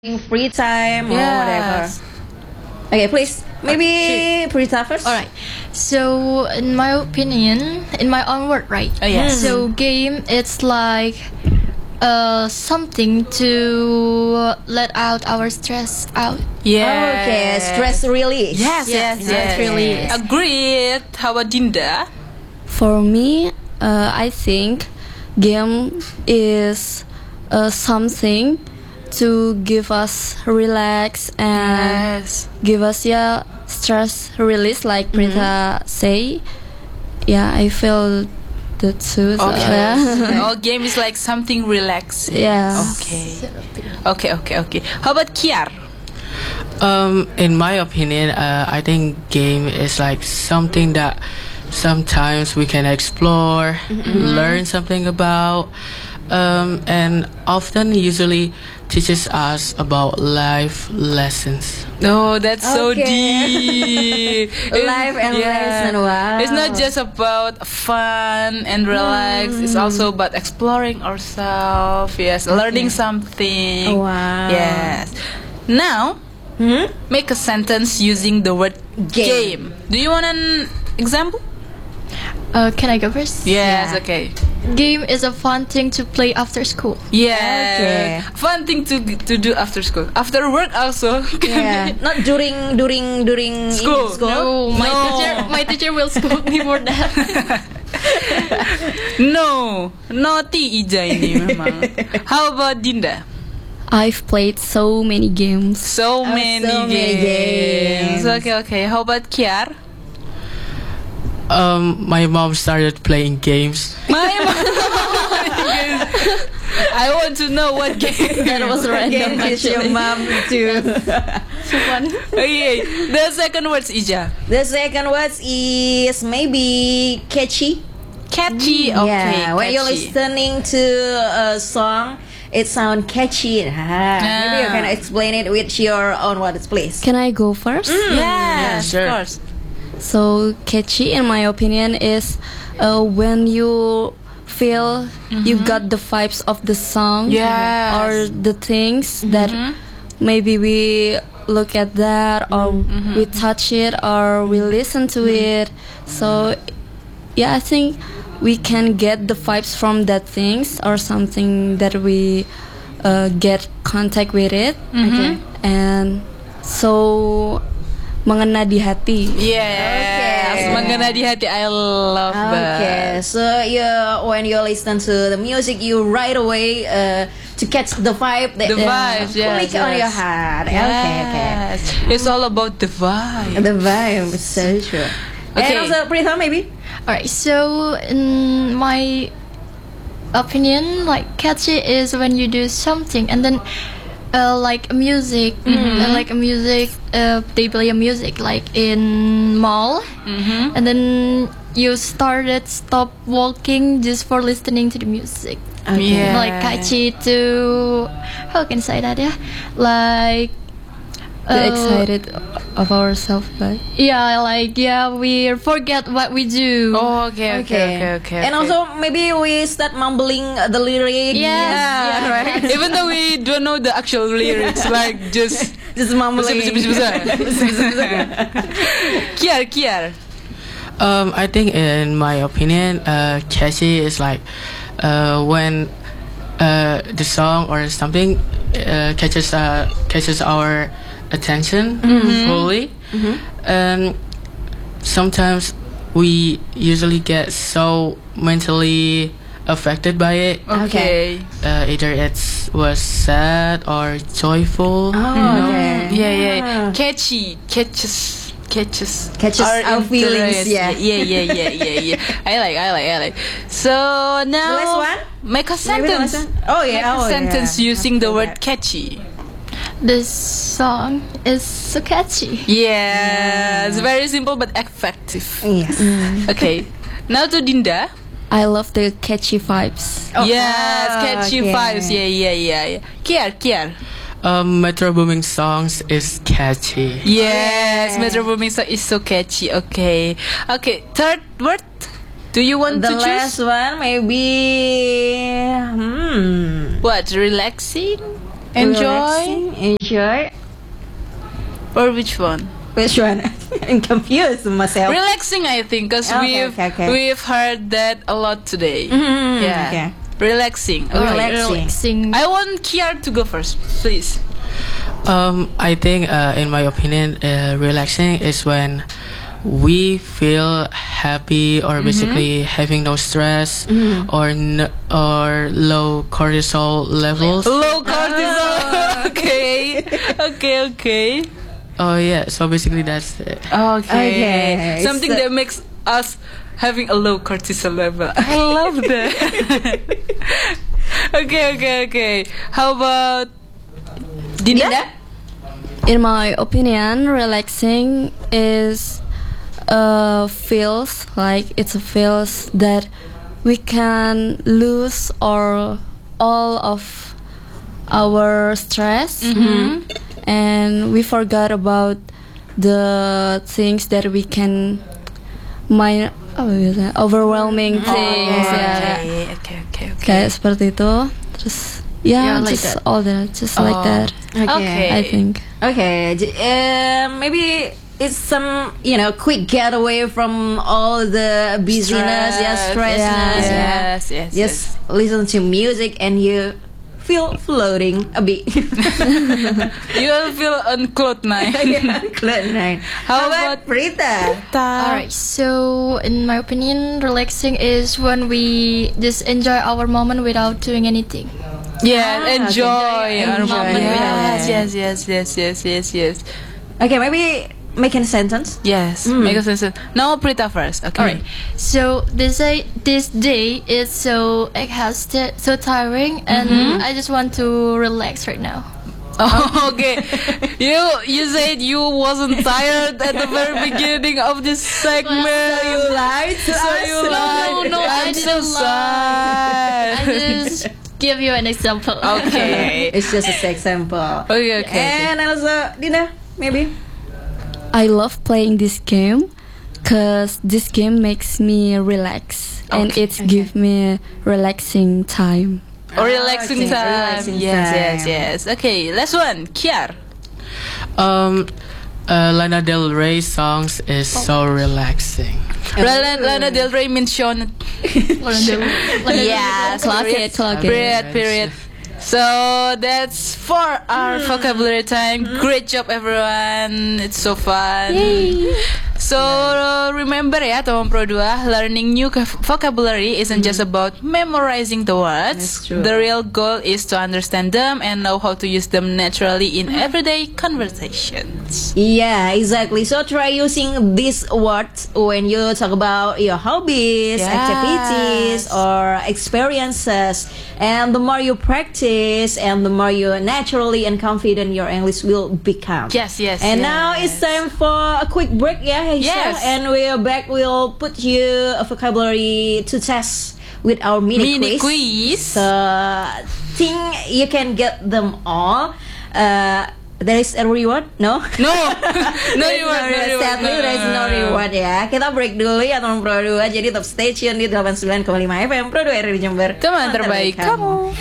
free time or whatever. Yes. Okay, please. Maybe Prita first. All right. So, in my opinion, in my own word, right? Oh, yes. So, game it's like something to let out our stress out. Yeah. Okay, stress release. Yes. Release. Agreed. How about Dinda? For me, I think game is something to give us relax and Yes. give us stress release like Prita say. Yeah, I feel that too. So, Okay. Oh, game is like something relaxing. Yeah. Okay. How about Kiar? In my opinion, I think game is like something that sometimes we can explore, learn something about, and often usually teaches us about life lessons. Oh, that's so Okay. deep. Life and lesson, wow. It's not just about fun and relax. It's also about exploring ourselves. Yes, learning something. Wow. Yes. Now, make a sentence using the word game. Do you want an example? Can I go first? Yes. Okay. Game is a fun thing to play after school. Yeah. Okay. Fun thing to do after school. After work also. Yeah. Not during School. No, my teacher will scold me for that. No. Naughty Ija ini memang. How about Dinda? I've played so many games. So many many games. games. Okay. How about Kiar? My mom started playing games. My I want to know what game. That was random Game is your actually. mom too. Okay. The second word's Ija. The second word is maybe catchy. Catchy. Okay. Yeah, when you're catchy. listening to a song, it sounds catchy. Maybe you can explain it with your own words, please. Can I go first? Yes, sure. of course. So catchy, in my opinion, is when you feel you got the vibes of the song, Yes. or the things that maybe we look at that, or we touch it, or we listen to it. So yeah, I think we can get the vibes from that things or something that we get contact with it. Okay, and so mengena di hati. Yes. Mengena di hati. I love that. Okay, so when you listen to the music, you right away to catch the vibe. The vibes, yes, click on yes. your heart. Okay. Yes. It's all about the vibe. The vibe is so true. Okay. And also, Prita, maybe. All right. So, in my opinion, like catchy is when you do something and then. Like music, like a music, they play a music like in mall, and then you stop walking just for listening to the music. Yeah. Like catchy to, how can I say that? Yeah, like Excited of ourselves, but we forget what we do. Oh, okay. And also, maybe we start mumbling the lyric. Yes. right. Even though we don't know the actual lyrics, like just Just mumbling. Kiar. I think, in my opinion, catchy is like when the song or something catches our attention fully, and sometimes we usually get so mentally affected by it. Okay. Either it was sad or joyful. Okay. Yeah. Catchy. Catches our feelings, interest. yeah. Yeah. I like. So now, The last one? make a Maybe the last sentence. one? Oh yeah. Make a sentence using the word that. catchy. This song is so catchy. Yeah, it's very simple but effective. Yes. Okay, now to Dinda. I love the catchy vibes. Yes, catchy okay. vibes. Yeah. Kiar. Metro Booming songs is catchy. Yes, Metro Booming song is so catchy. Okay. Third word. Do you want The to last choose? one maybe. What? Relaxing? Enjoy. Or which one? Which one? I'm confused myself. Relaxing, I think, because Okay. we've heard that a lot today. Yeah. Okay. Relaxing. Okay. Relaxing. I want Kiar to go first, please. I think, in my opinion, relaxing is when we feel happy or basically having no stress or low cortisol levels. Low cortisol. Okay. Oh yeah, so basically that's it. Okay. Something So- that makes us having a low cortisol level. I love that. Okay. How about Dinda? In my opinion, relaxing is feels like it's a feels that we can lose all of our stress, and we forgot about the things that we can mind overwhelming things ya. Okay. Kayak seperti itu. Terus Yeah, like just that. all that, just like that. Okay. I think. Okay, maybe it's some quick getaway from all the busyness, stressness. Yes. Just listen to music and you feel floating a bit. You will feel on cloud nine. Cloud nine. How about Prita? Alright, so in my opinion, relaxing is when we just enjoy our moment without doing anything. Yeah, enjoy our Enjoy. moment. Yeah. Yes. Okay, maybe make a sentence. Yes, make a sense. Now Prita first. Okay. Alright, so this day is so exhausted, so tiring, and I just want to relax right now. Oh, okay. You said you wasn't tired at the very beginning of this segment. You lied to So us. you lied. No, I I'm so didn't lie. I sad. just give you an example. Okay. It's just an example. Okay. And also, Dina, maybe. I love playing this game because this game makes me relax and it gives me relaxing time. Or relaxing Okay, time. relaxing Yes. Okay, last one. Kiar. Lana Del Rey songs is so relaxing. Lana Del Rey means Sean. Yeah, Clock it. Period. So that's for our vocabulary time. Great job everyone. It's so fun. So remember ya teman Pro 2, learning new vocabulary isn't just about memorizing the words. That's true. The real goal is to understand them and know how to use them naturally in everyday conversations. Yeah, exactly. So try using these words when you talk about your hobbies, Yes. activities, or experiences. And the more you practice, and the more you naturally and confident your English will become. Yes. And now it's time for a quick break, yeah, Aisha? Yes. And we are back. We'll put you a vocabulary to test with our mini quiz. So think you can get them all. There is a reward? No? No Sadly, reward. there is no reward ya. Kita break dulu ya teman Pro 2. Jadi top station di 89,5 FM Pro 2 RRI Jember. Teman terbaik kamu.